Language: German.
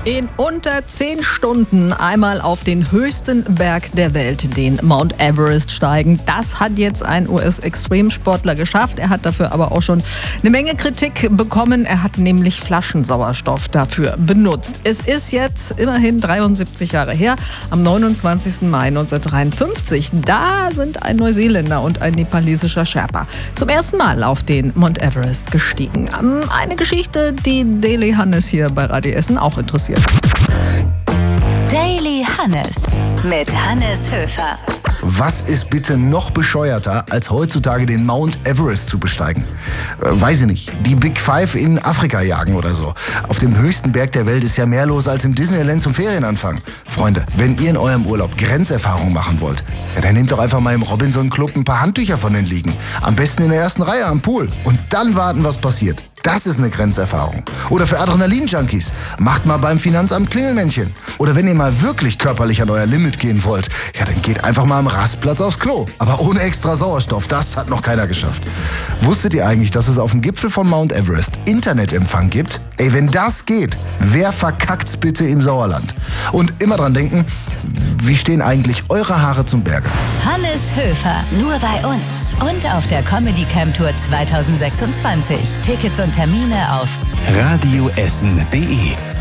In unter 10 Stunden einmal auf den höchsten Berg der Welt, den Mount Everest, steigen. Das hat jetzt ein US-Extremsportler geschafft. Er hat dafür aber auch schon eine Menge Kritik bekommen. Er hat nämlich Flaschensauerstoff dafür benutzt. Es ist jetzt immerhin 73 Jahre her, am 29. Mai 1953. Da sind ein Neuseeländer und ein nepalesischer Sherpa zum ersten Mal auf den Mount Everest gestiegen. Eine Geschichte, die Daily Hannes hier bei Radio Essen auch interessiert. Daily Hannes mit Hannes Höfer. Was ist bitte noch bescheuerter, als heutzutage den Mount Everest zu besteigen? Weiß ich nicht. Die Big Five in Afrika jagen oder so. Auf dem höchsten Berg der Welt ist ja mehr los als im Disneyland zum Ferienanfang. Freunde, wenn ihr in eurem Urlaub Grenzerfahrung machen wollt, ja, dann nehmt doch einfach mal im Robinson Club ein paar Handtücher von den Liegen. Am besten in der ersten Reihe am Pool. Und dann warten, was passiert. Das ist eine Grenzerfahrung. Oder für Adrenalin-Junkies, macht mal beim Finanzamt Klingelmännchen. Oder wenn ihr mal wirklich körperlich an euer Limit gehen wollt, ja, dann geht einfach mal am Rastplatz aufs Klo. Aber ohne extra Sauerstoff, das hat noch keiner geschafft. Wusstet ihr eigentlich, dass es auf dem Gipfel von Mount Everest Internetempfang gibt? Ey, wenn das geht, wer verkackt's bitte im Sauerland? Und immer dran denken, wie stehen eigentlich eure Haare zum Berge? Hannes Höfer, nur bei uns. Und auf der Comedy Camp Tour 2026. Tickets und Termine auf radioessen.de